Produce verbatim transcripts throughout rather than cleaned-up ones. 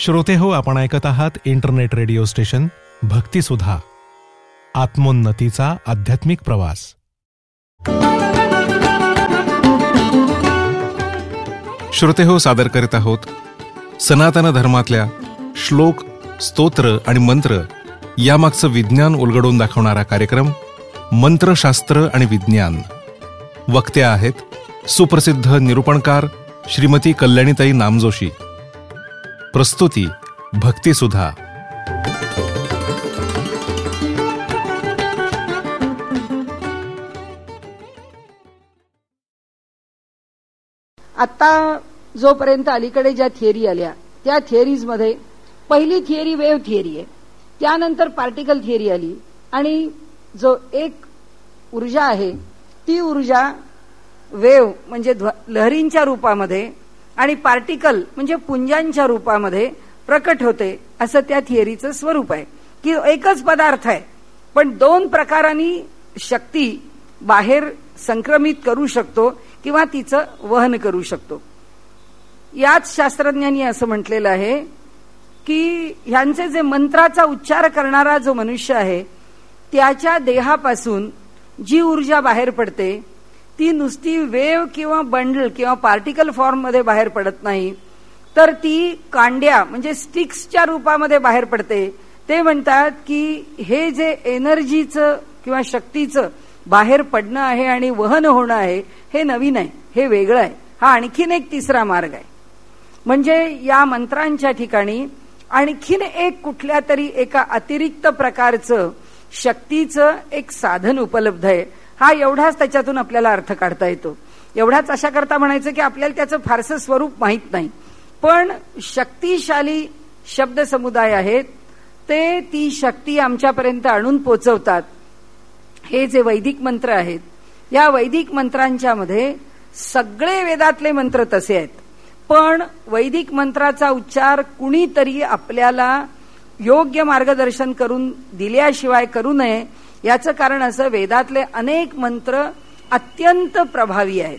श्रोते हो, आपण ऐकत आहात इंटरनेट रेडिओ स्टेशन भक्तिसुधा, आत्मोन्नतीचा आध्यात्मिक प्रवास. श्रोते हो, सादर करीत आहोत सनातन धर्मातल्या श्लोक, स्तोत्र आणि मंत्र यामागचं विज्ञान उलगडून दाखवणारा कार्यक्रम मंत्रशास्त्र आणि विज्ञान. वक्त्या आहेत सुप्रसिद्ध निरूपणकार श्रीमती कल्याणीताई नामजोशी. प्रस्तुती भक्तिसुधा. आता जोपर्यंत अलीकडे ज्या थिअरी आल्या त्या थिअरीज मध्ये पहिली थिअरी वेव्ह थिअरी आहे, त्यानंतर पार्टिकल थिअरी आली आणि जो एक ऊर्जा आहे ती ऊर्जा वेव्ह म्हणजे लहरींच्या रूपामध्ये आणि पार्टिकल म्हणजे पुंजांच्या रूपामध्ये प्रकट होते, असं त्या थिअरीचं स्वरूप आहे की एकच पदार्थ आहे पण दोन प्रकारांनी शक्ती बाहेर संक्रमित करू शकतो किंवा तिचं वहन करू शकतो. याच शास्त्रज्ञांनी असं म्हटलेलं आहे की ह्यांचे जे मंत्राचा उच्चार करणारा जो मनुष्य आहे त्याच्या देहापासून जी ऊर्जा बाहेर पडते ती नुसती वेव्ह किंवा बंडल किंवा पार्टिकल फॉर्म मध्ये बाहेर पडत नाही, तर ती कांड्या म्हणजे स्टिक्सच्या रूपामध्ये बाहेर पडते. ते म्हणतात की हे जे एनर्जीचं किंवा शक्तीचं बाहेर पडणं आहे आणि वहन होणं आहे हे नवीन आहे, हे वेगळं आहे. हा आणखीन एक तिसरा मार्ग आहे. म्हणजे या मंत्रांच्या ठिकाणी आणखीन एक कुठल्या तरी एका अतिरिक्त प्रकारचं शक्तीचं एक साधन उपलब्ध आहे. हा एवढाच त्याच्यातून आपल्याला अर्थ काढता येतो. एवढाच अशा करता म्हणायचं की आपल्याला त्याचं फारसं स्वरूप माहीत नाही, पण शक्तिशाली शब्द समुदाय आहेत ते ती शक्ती आमच्यापर्यंत आणून पोचवतात. हे जे वैदिक मंत्र आहेत या वैदिक मंत्रांच्या मध्ये सगळे वेदातले मंत्र तसे आहेत, पण वैदिक मंत्राचा उच्चार कुणीतरी आपल्याला योग्य मार्गदर्शन करून दिल्याशिवाय करू नये. याचं कारण असं, वेदातले अनेक मंत्र अत्यंत प्रभावी आहेत.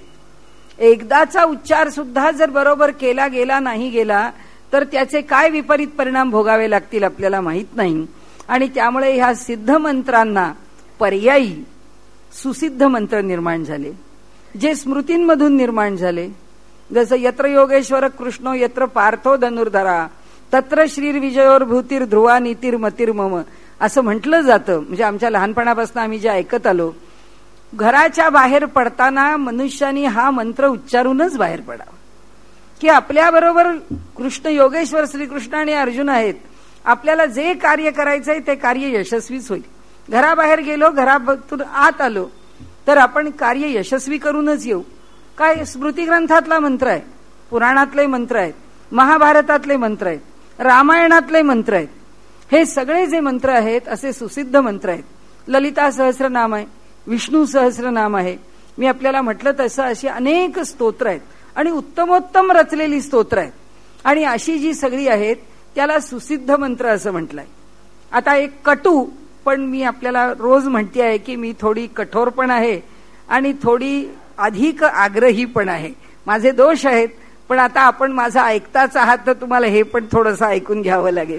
एकदाचा उच्चार सुद्धा जर बरोबर केला गेला नाही गेला तर त्याचे काय विपरीत परिणाम भोगावे लागतील आपल्याला माहीत नाही. आणि त्यामुळे ह्या सिद्ध मंत्रांना पर्यायी सुसिद्ध मंत्र निर्माण झाले, जे स्मृतींमधून निर्माण झाले. जसं यत्र योगेश्वर कृष्णो यत्र पार्थो धनुर्धरा तत्र श्रीर विजयोर भूतीर ध्रुवा नीतीर मतीर मम असं म्हटलं जातं. म्हणजे आमच्या लहानपणापासून आम्ही जे ऐकत आलो, घराच्या बाहेर पडताना मनुष्यानी हा मंत्र उच्चारूनच बाहेर पडावा की आपल्याबरोबर कृष्ण योगेश्वर श्रीकृष्ण आणि अर्जुन आहेत. आपल्याला जे कार्य करायचंय ते कार्य यशस्वीच होईल. घराबाहेर गेलो, घरातून आत आलो तर आपण कार्य यशस्वी करूनच येऊ. काय स्मृती ग्रंथातला मंत्र आहे, पुराणातले मंत्र आहेत, महाभारतातले मंत्र आहेत, रामायणातले मंत्र आहेत. हे सगळे जे मंत्र आहेत असे सुसिद्ध मंत्र आहेत. ललिता सहस्रनाम आहे, विष्णू सहस्रनाम आहे. मी आपल्याला म्हटलं तसं अशी अनेक स्तोत्र आहेत आणि उत्तमोत्तम रचलेली स्तोत्र आहेत. आणि अशी जी सगळी आहेत त्याला सुसिद्ध मंत्र असं म्हटलंय. आता एक कटू, पण मी आपल्याला रोज म्हणते आहे की मी थोडी कठोर पण आहे आणि थोडी अधिक आग्रही पण आहे. माझे दोष आहेत, पण आता आपण माझं ऐकताच आहात तर तुम्हाला हे पण थोडंसं ऐकून घ्यावं लागेल.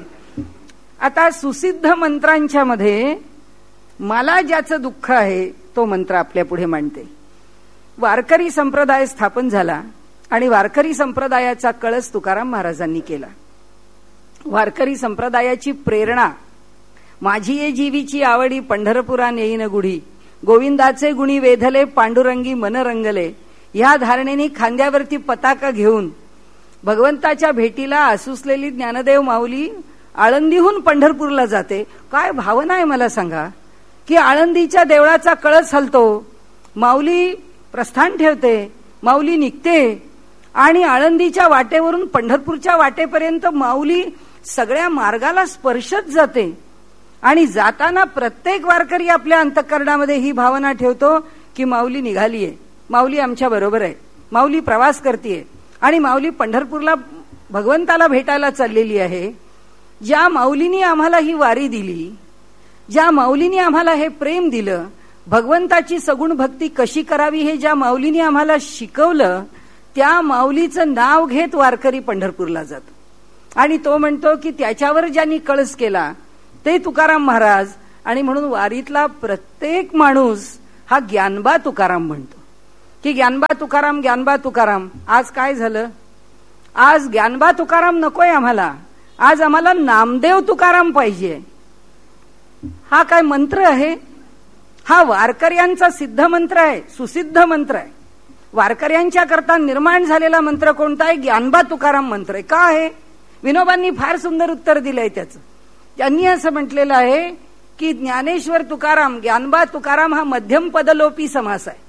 आता सुसिद्ध मंत्रांच्या मध्ये मला ज्याचं दुःख आहे तो मंत्र आपल्या पुढे मांडते. वारकरी संप्रदाय स्थापन झाला आणि वारकरी संप्रदायाचा कळस तुकाराम महाराजांनी केला. वारकरी संप्रदायाची प्रेरणा, माझी ये जीवीची आवडी पंढरपुरा नेईन गुढी, गोविंदाचे गुणी वेधले पांडुरंगी मन रंगले, या धारणेने खांद्यावरती पताका घेऊन भगवंताच्या भेटीला आसुसलेली ज्ञानदेव माऊली आळंदीहून पंढरपूरला जाते. काय भावना आहे मला सांगा की आळंदीच्या देवळाचा कळस हलतो, माऊली प्रस्थान ठेवते, माऊली निघते आणि आळंदीच्या वाटेवरून पंढरपूरच्या वाटेपर्यंत माऊली सगळ्या मार्गाला स्पर्शच जाते. आणि जाताना प्रत्येक वारकरी आपल्या अंतःकरणामध्ये ही भावना ठेवतो की माऊली निघालीये, माऊली आमच्या बरोबर आहे, माऊली प्रवास करतेय आणि माऊली पंढरपूरला भगवंताला भेटायला चाललेली आहे. ज्या माऊलीनी आम्हाला ही वारी दिली, ज्या माऊलीनी आम्हाला हे प्रेम दिलं, भगवंताची सगुण भक्ती कशी करावी हे ज्या माऊलीनी आम्हाला शिकवलं, त्या माऊलीचं नाव घेत वारकरी पंढरपूरला जातो. आणि तो म्हणतो की त्याच्यावर ज्यांनी कळस केला ते तुकाराम महाराज, आणि म्हणून वारीतला प्रत्येक माणूस हा ज्ञानबा तुकाराम म्हणतो की ज्ञानबा तुकाराम, ज्ञानबा तुकाराम. आज काय झालं? आज ज्ञानबा तुकाराम नकोय आम्हाला, आज आम्हाला नामदेव तुकाराम पाहिजे. हा काय मंत्र आहे? हा वारकऱ्यांचा सिद्ध मंत्र आहे, सुसिद्ध मंत्र आहे. वारकऱ्यांच्या करता निर्माण झालेला मंत्र कोणता आहे? ज्ञानबा तुकाराम मंत्र आहे. का आहे? विनोबांनी फार सुंदर उत्तर दिलंय त्याचं. त्यांनी असं म्हटलेलं आहे की ज्ञानेश्वर तुकाराम, ज्ञानबा तुकाराम हा मध्यम पदलोपी समास आहे.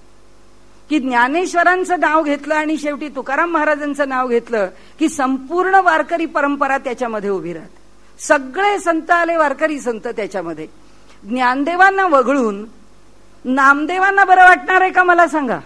की ज्ञानेश्वरांचं नाव घेतलं आणि शेवटी तुकाराम महाराजांचं नाव घेतलं की संपूर्ण वारकरी परंपरा त्याच्यामध्ये उभी राहते. सगळे संत आले, वारकरी संत त्याच्यामध्ये. ज्ञानदेवांना वगळून नामदेवांना बरं वाटणार आहे का मला सांगा?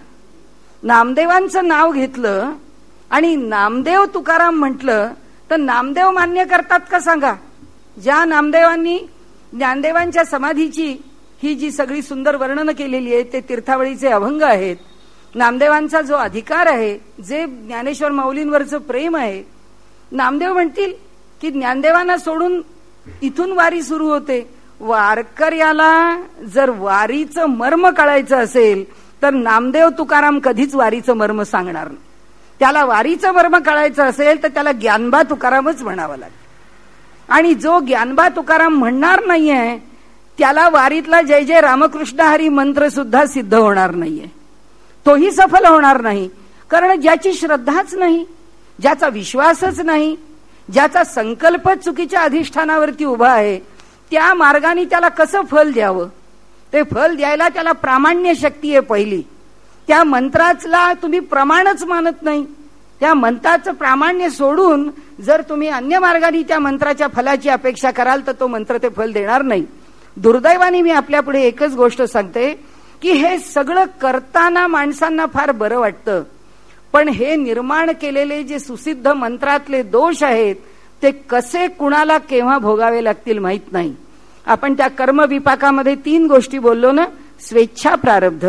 नामदेवांचं नाव घेतलं आणि नामदेव तुकाराम म्हटलं तर नामदेव मान्य करतात का सांगा? ज्या नामदेवांनी ज्ञानदेवांच्या समाधीची ही जी सगळी सुंदर वर्णनं केलेली आहेत ते तीर्थावळीचे अभंग आहेत. नामदेवांचा जो अधिकार आहे, जे ज्ञानेश्वर माऊलींवरचं प्रेम आहे, नामदेव म्हणतील की ज्ञानदेवांना सोडून इथून वारी सुरू होते. वारकऱ्याला जर वारीचं मर्म कळायचं असेल तर नामदेव तुकाराम कधीच वारीचं मर्म सांगणार नाही. त्याला वारीचं मर्म कळायचं असेल तर त्याला ज्ञानबा तुकारामच म्हणावं लागेल. आणि जो ज्ञानबा तुकाराम म्हणणार नाहीये त्याला वारीतला जय जय रामकृष्ण हरी मंत्र सुद्धा सिद्ध होणार नाहीये, तोही सफल होणार नाही. कारण ज्याची श्रद्धाच नाही, ज्याचा विश्वासच नाही, ज्याचा संकल्प चुकीच्या अधिष्ठानावरती उभा आहे, त्या मार्गाने त्याला कसं फल द्यावं? ते फल द्यायला त्याला प्रामाण्य शक्ती आहे पहिली. त्या मंत्राला तुम्ही प्रमाणच मानत नाही. त्या मंत्राचं प्रामाण्य सोडून जर तुम्ही अन्य मार्गाने त्या मंत्राच्या फलाची अपेक्षा कराल तर तो मंत्र ते फल देणार नाही. दुर्दैवाने मी आपल्या पुढे एकच गोष्ट सांगते की हे सगळं करताना माणसांना फार बरं वाटतं, पण हे निर्माण केलेले जे सुसिद्ध मंत्रातले दोष आहेत ते कसे कुणाला केव्हा भोगावे लागतील माहित नाही. आपण त्या कर्म विपाकामध्ये तीन गोष्टी बोललो ना, स्वेच्छा प्रारब्ध,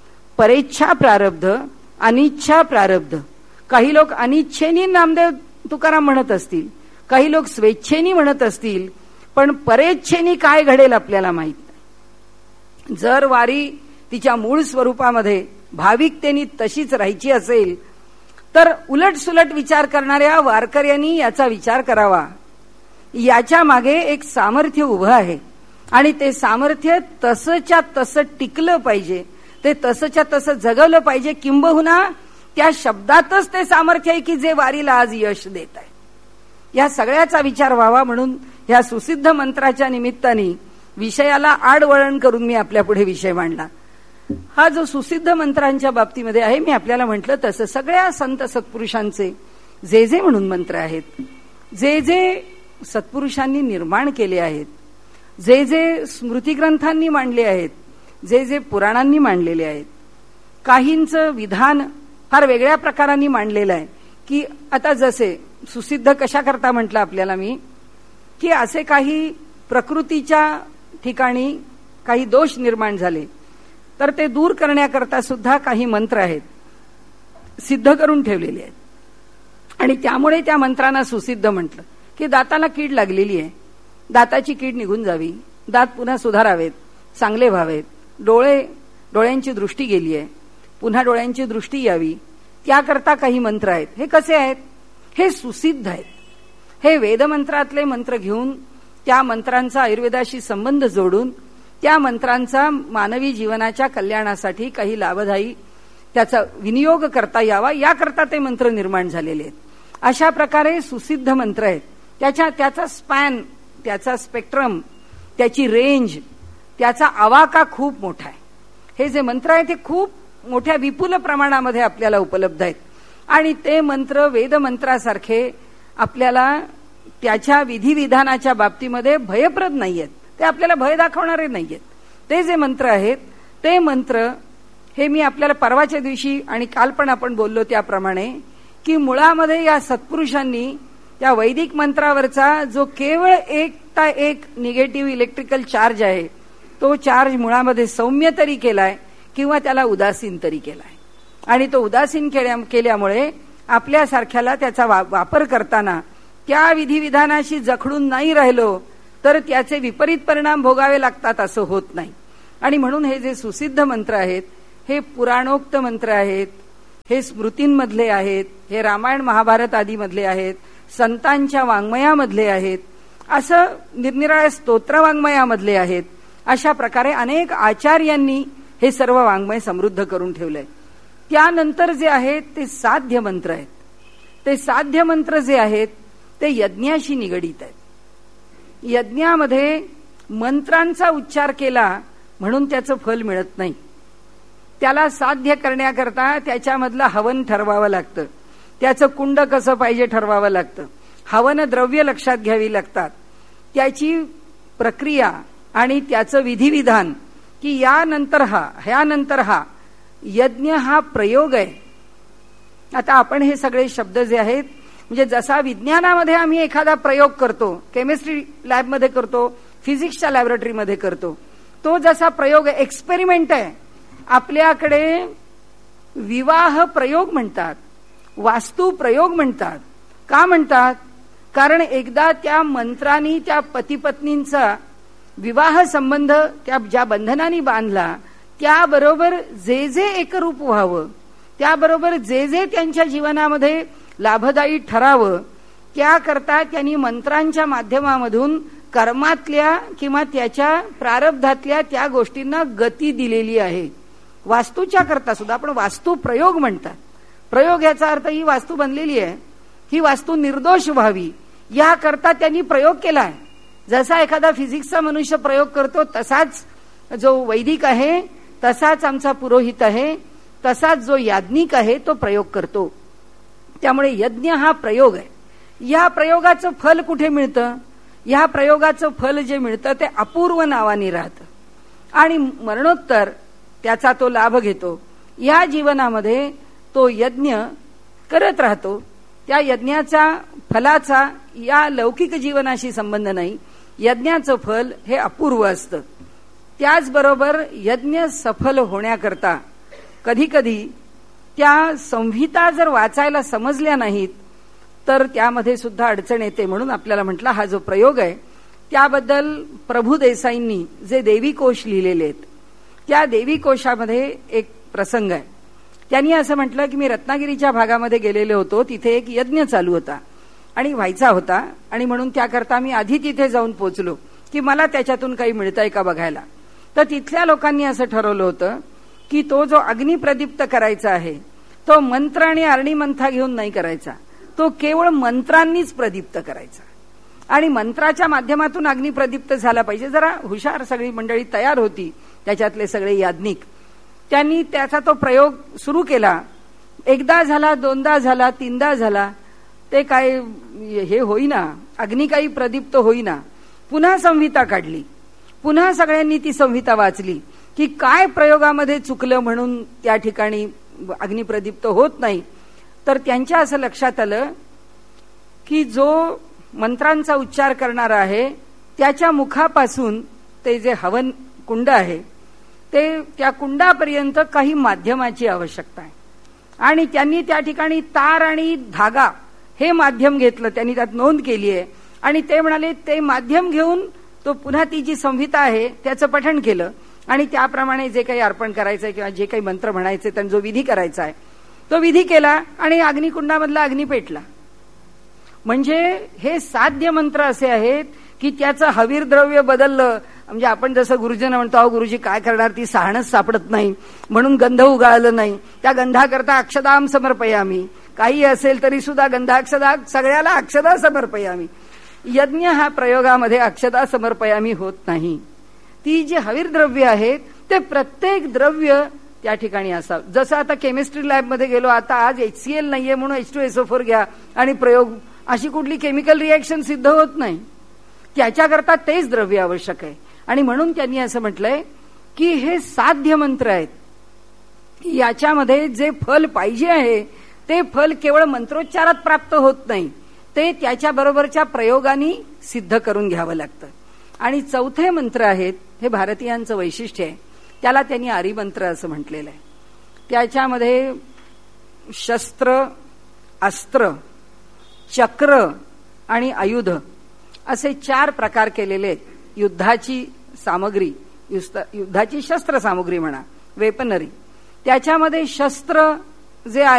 परेच्छा प्रारब्ध, अनिच्छा प्रारब्ध. काही लोक अनिच्छेनी नामदेव तुकाराम म्हणत असतील, काही लोक स्वेच्छेनी म्हणत असतील, पण परेच्छेनी काय घडेल आपल्याला माहित नाही. जर वारी तिच्या मूळ स्वरूपामध्ये भाविकतेनी तशीच राहायची असेल तर उलट सुलट विचार करणाऱ्या वारकऱ्यांनी याचा विचार करावा. याच्या मागे एक सामर्थ्य उभं आहे आणि ते सामर्थ्य तसंच्या तसं टिकलं पाहिजे, ते तसंच्या तसं जगवलं पाहिजे. किंबहुना त्या शब्दातच ते सामर्थ्य आहे की जे वारीला आज यश देत आहे. या सगळ्याचा विचार व्हावा म्हणून ह्या सुसिद्ध मंत्राच्या निमित्ताने विषयाला आडवळण करून मी आपल्या पुढे विषय मांडला. हा जो सुसिद्ध मंत्रांच्या बाबतीमध्ये आहे, मी आपल्याला म्हटलं तसं सगळ्या संत सत्पुरुषांचे जे जे म्हणून मंत्र आहेत, जे जे सत्पुरुषांनी निर्माण केले आहेत, जे जे स्मृतिग्रंथांनी मांडले आहेत, जे जे पुराणांनी मांडलेले आहेत, काहींचं विधान फार वेगळ्या प्रकारांनी मांडलेलं आहे. की आता जसे सुसिद्ध कशा करता म्हटलं आपल्याला मी, की असे काही प्रकृतीच्या ठिकाणी काही दोष निर्माण झाले तर ते दूर करण्याकरता सुद्धा काही मंत्र आहेत, सिद्ध करून ठेवलेले आहेत. आणि त्यामुळे त्या मंत्रांना सुसिद्ध म्हटलं. की दाताला कीड लागलेली आहे, दाताची कीड निघून जावी, दात पुन्हा सुधारावेत, चांगले व्हावेत, डोळे डोळ्यांची दृष्टी गेली आहे, पुन्हा डोळ्यांची दृष्टी यावी, त्याकरता काही मंत्र आहेत. हे कसे आहेत? हे सुसिद्ध आहेत. हे वेदमंत्रातले मंत्र घेऊन त्या मंत्रांचा आयुर्वेदाशी संबंध जोडून त्या मंत्रांचा मानवी जीवनाच्या कल्याणासाठी काही लाभदायी त्याचा विनियोग करता यावा याकरता ते मंत्र निर्माण झालेले आहेत. अशा प्रकारे सुसिद्ध मंत्र आहेत. त्याच्या त्याचा स्पॅन, त्याचा स्पेक्ट्रम, त्याची रेंज, त्याचा आवाका खूप मोठा आहे. हे जे मंत्र आहेत ते खूप मोठ्या विपुल प्रमाणामध्ये आपल्याला उपलब्ध आहेत. आणि ते मंत्र वेदमंत्रासारखे आपल्याला त्याच्या विधिविधानाच्या बाबतीमध्ये भयप्रद नाहीयेत, ते आपल्याला भय दाखवणारे नाहीयेत. ते जे मंत्र आहेत ते मंत्र हे मी आपल्याला परवाच्या दिवशी आणि काल पण आपण बोललो त्याप्रमाणे की मुळामध्ये या सत्पुरुषांनी त्या वैदिक मंत्रावरचा जो केवळ एकटा एक निगेटिव्ह इलेक्ट्रिकल चार्ज आहे तो चार्ज मुळामध्ये सौम्य तरी केलाय किंवा त्याला उदासीन तरी केलाय. आणि तो उदासीन केल्यामुळे आपल्यासारख्याला त्याचा वापर करताना त्या विधिविधानाशी जखडून नाही राहिलो तर त्याचे विपरीत परिणाम भोगावे लागतात असं होत नाही. आणि म्हणून हे जे सुसिद्ध मंत्र आहेत हे पुराणोक्त मंत्र आहेत, हे स्मृतींमधले आहेत, हे रामायण महाभारत आदी मधले आहेत, संतांच्या वाङ्मयामधले आहेत, असं निरनिराळ्या स्तोत्र वाङ्मयामधले आहेत. अशा प्रकारे अनेक आचार्यांनी हे सर्व वाङ्मय समृद्ध करून ठेवलंय. त्यानंतर जे आहेत ते साध्य मंत्र आहेत. ते साध्य मंत्र जे आहेत ते यज्ञाशी निगडीत आहेत. यज्ञामध्ये मंत्रांचा उच्चार केला म्हणून त्याचं फल मिळत नाही. त्याला साध्य करण्याकरता त्याच्यामधलं हवन ठरवावं लागतं, त्याचं कुंड कसं पाहिजे ठरवावं लागतं, हवन द्रव्य लक्षात घ्यावी लागतात, त्याची प्रक्रिया आणि त्याचं विधिविधान की यानंतर हा ह्यानंतर हा यज्ञ हा प्रयोग आहे. आता आपण हे सगळे शब्द जे आहेत म्हणजे जसा विज्ञानामध्ये आम्ही एखादा प्रयोग करतो, केमिस्ट्री लॅबमध्ये करतो, फिजिक्सच्या लॅबोरेटरीमध्ये करतो, तो जसा प्रयोग आहे, एक्सपेरिमेंट आहे. आपल्याकडे विवाह प्रयोग म्हणतात, वास्तू प्रयोग म्हणतात. का म्हणतात? कारण एकदा त्या मंत्रांनी त्या पतीपत्नींचा विवाह संबंध त्या ज्या बंधनांनी बांधला त्याबरोबर जे जे एकरूप व्हावं, त्याबरोबर जे जे त्यांच्या जीवनामध्ये लाभदायी ठरावं, त्याकरता त्यांनी मंत्रांच्या माध्यमामधून कर्मातल्या किंवा त्याच्या प्रारब्धातल्या त्या गोष्टींना गती दिलेली आहे. वास्तूच्या करता सुद्धा आपण वास्तू प्रयोग म्हणतात. प्रयोग याचा अर्थ ही वास्तू बनलेली आहे, ही वास्तू निर्दोष व्हावी याकरता त्यांनी प्रयोग केलाय. जसा एखादा फिजिक्सचा मनुष्य प्रयोग करतो तसाच जो वैदिक आहे, तसाच आमचा पुरोहित आहे, तसाच जो याज्ञिक आहे तो प्रयोग करतो. त्यामुळे यज्ञ हा प्रयोग आहे. या प्रयोगाचं फल कुठे मिळतं? या प्रयोगाचं फल जे मिळतं ते अपूर्व नावाने राहतं आणि मरणोत्तर त्याचा तो लाभ घेतो. या जीवनामध्ये तो यज्ञ करत राहतो. त्या यज्ञाचा फलाचा या लौकिक जीवनाशी संबंध नाही. यज्ञाचं फल हे अपूर्व असतं. त्याचबरोबर यज्ञ सफल होण्याकरता कधी कधी त्या संहिता जर वाचायला समजल्या नाहीत तर त्यामध्ये सुद्धा अडचण येते. म्हणून आपल्याला म्हटलं हा जो प्रयोग आहे त्याबद्दल प्रभू देसाईंनी जे देवी कोश लिहिलेले आहेत त्या देवी कोशामध्ये एक प्रसंग आहे. त्यांनी असं म्हटलं की मी रत्नागिरीच्या भागामध्ये गेलेलो होतो, तिथे एक यज्ञ चालू होता आणि व्हायचा होता आणि म्हणून त्याकरता मी आधी तिथे जाऊन पोहोचलो की मला त्याच्यातून काही मिळतंय का बघायला. तर तिथल्या लोकांनी असं ठरवलं होतं की तो जो अग्निप्रदीप्त करायचा आहे तो मंत्र आणि अरणीमंथा घेऊन नाही करायचा, तो केवळ मंत्रांनीच प्रदीप्त करायचा आणि मंत्राच्या माध्यमातून अग्निप्रदीप्त झाला पाहिजे. जरा हुशार सगळी मंडळी तयार होती, त्याच्यातले सगळे याज्ञिक. त्यांनी त्याचा तो प्रयोग सुरू केला. एकदा झाला, दोनदा झाला, तीनदा झाला, ते काय हे होईना, अग्नी काही प्रदीप्त होईना. पुन्हा संहिता काढली, पुन्हा सगळ्यांनी ती संहिता वाचली की काय प्रयोगामध्ये चुकलं म्हणून त्या ठिकाणी अग्निप्रदीप्त होत नाही. तर त्यांच्या असं लक्षात आलं की जो मंत्रांचा उच्चार करणारा आहे त्याच्या मुखापासून ते जे हवन कुंड आहे ते त्या कुंडापर्यंत काही माध्यमाची आवश्यकता आहे आणि त्यांनी त्या ठिकाणी तार आणि धागा हे माध्यम घेतलं. त्यांनी त्यात नोंद केली आहे आणि ते म्हणाले ते माध्यम घेऊन तो पुन्हा ती जी संहिता आहे त्याचं पठण केलं आणि त्याप्रमाणे जे काही अर्पण करायचंय किंवा जे काही मंत्र म्हणायचे त्यांना जो विधी करायचा आहे तो विधी केला आणि अग्निकुंडामधला अग्नी पेटला. म्हणजे हे साध्य मंत्र असे आहेत की त्याचं हवीर द्रव्य बदललं. म्हणजे आपण जसं गुरुजींना म्हणतो अहो गुरुजी काय करणार, ती सहाणच सापडत नाही म्हणून गंध उगाळलं नाही, त्या गंधाकरता अक्षदाम समर्पयामी, काही असेल तरी सुद्धा गंधाक्षदा सगळ्याला अक्षदा समर्पयामी. यज्ञ हा प्रयोगामध्ये अक्षदा समर्पयामी होत नाही. ती जी हवीर द्रव्य आहेत ते प्रत्येक द्रव्य त्या ठिकाणी असावं. जसं आता केमिस्ट्री लॅबमध्ये गेलो, आता आज एचसीएल नाहीये म्हणून एच टू एसओ फोर घ्या आणि प्रयोग, अशी कुठली केमिकल रिएक्शन सिद्ध होत नाही. त्याच्याकरता तेच द्रव्य आवश्यक आहे आणि म्हणून त्यांनी असं म्हटलंय की हे साध्य मंत्र आहेत. याच्यामध्ये जे फल पाहिजे आहे ते फल केवळ मंत्रोच्चारात प्राप्त होत नाही, ते त्याच्याबरोबरच्या प्रयोगाने सिद्ध करून घ्यावं लागतं. आणि चौथे मंत्र आहेत, हे भारतीयांचं वैशिष्ट्य आहे, त्याला त्यांनी आरिमंत्र असं म्हटलेलं आहे. त्याच्यामध्ये शस्त्र, अस्त्र, चक्र आणि आयुध असे चार प्रकार केलेले आहेत. युद्धाची सामग्री, युद्धाची शस्त्र सामग्री म्हणा, वेपनरी, त्याच्यामध्ये शस्त्र जे आहे